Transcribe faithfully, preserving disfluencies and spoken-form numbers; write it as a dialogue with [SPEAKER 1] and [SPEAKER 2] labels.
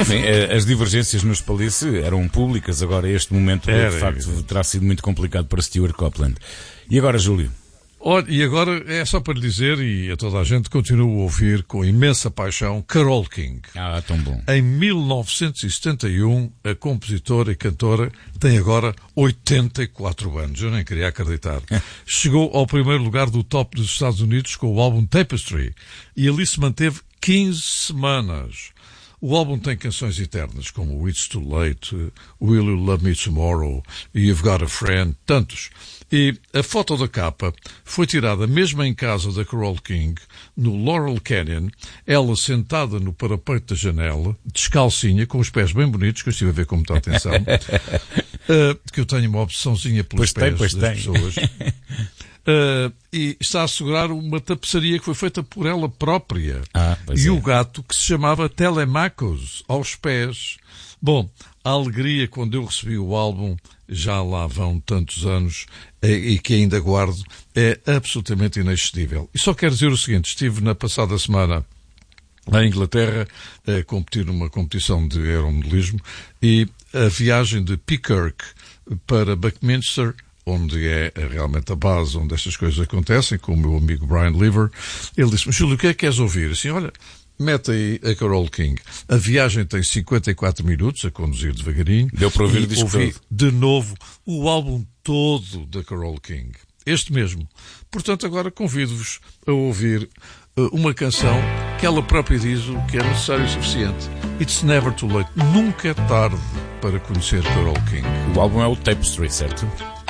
[SPEAKER 1] Enfim, as divergências no Spalice eram públicas, agora este momento
[SPEAKER 2] Era,
[SPEAKER 1] de facto
[SPEAKER 2] era.
[SPEAKER 1] terá sido muito complicado para Stuart Copeland. E agora, Júlio?
[SPEAKER 2] Olha, e agora é só para lhe dizer, e a toda a gente continua a ouvir com imensa paixão, Carole King.
[SPEAKER 1] Ah, tão bom.
[SPEAKER 2] Em mil novecentos e setenta e um, a compositora e cantora tem agora oitenta e quatro anos. Eu nem queria acreditar. Chegou ao primeiro lugar do top dos Estados Unidos com o álbum Tapestry e ali se manteve quinze semanas. O álbum tem canções eternas como It's Too Late, Will You Love Me Tomorrow, You've Got a Friend, tantos. E a foto da capa foi tirada mesmo em casa da Carole King, no Laurel Canyon, ela sentada no parapeito da janela, descalcinha, com os pés bem bonitos, que eu estive a ver com muita atenção, uh, que eu tenho uma obsessãozinha pelos
[SPEAKER 1] Pois tem,
[SPEAKER 2] pés
[SPEAKER 1] pois
[SPEAKER 2] das
[SPEAKER 1] tem.
[SPEAKER 2] pessoas. Uh, e está a segurar uma tapeçaria que foi feita por ela própria.
[SPEAKER 1] Ah, pois
[SPEAKER 2] e
[SPEAKER 1] é.
[SPEAKER 2] o gato que se chamava Telemachus, aos pés. Bom, a alegria quando eu recebi o álbum, já lá vão tantos anos, e que ainda guardo, é absolutamente inexcedível. E só quero dizer o seguinte, estive na passada semana na Inglaterra a competir numa competição de aeromodelismo e a viagem de Peakirk para Buckminster, onde é realmente a base onde estas coisas acontecem, com o meu amigo Brian Lever, ele disse-me, Júlio, o que é que queres ouvir? Assim, olha, mete aí a Carole King. A viagem tem cinquenta e quatro minutos, a conduzir devagarinho.
[SPEAKER 1] Deu para ouvir o
[SPEAKER 2] e
[SPEAKER 1] disco
[SPEAKER 2] ouvi
[SPEAKER 1] todo.
[SPEAKER 2] de novo o álbum todo da Carole King. Este mesmo. Portanto, agora convido-vos a ouvir uh, uma canção que ela própria diz o que é necessário e suficiente. It's never too late. Nunca é tarde para conhecer Carole King.
[SPEAKER 1] O álbum é o Tapestry, certo?